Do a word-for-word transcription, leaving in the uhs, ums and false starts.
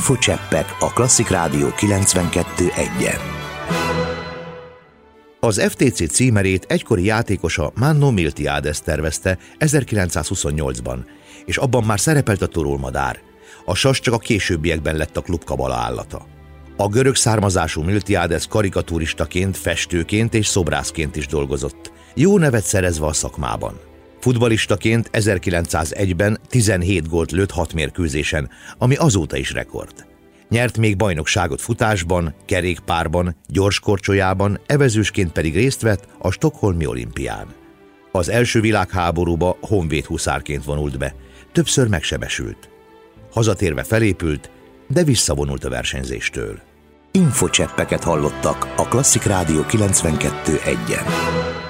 Infocseppek a Klasszik Rádió kilencvenkettő egyen. Az ef té cé címerét egykori játékosa Manno Miltiades tervezte ezerkilencszázhuszonnyolcban, és abban már szerepelt a turulmadár. A sas csak a későbbiekben lett a klub kabala állata. A görög származású Miltiades karikatúristaként, festőként és szobrászként is dolgozott, jó nevet szerezve a szakmában. Futballistaként ezerkilencszázegyben tizenhét gólt lőtt hat mérkőzésen, ami azóta is rekord. Nyert még bajnokságot futásban, kerékpárban, gyorskorcsolyában, evezősként pedig részt vett a stockholmi olimpián. Az első világháborúba honvédhuszárként vonult be, többször megsebesült. Hazatérve felépült, de visszavonult a versenyzéstől. Infocseppeket hallottak a Klasszik Rádió kilencvenkettő egyen.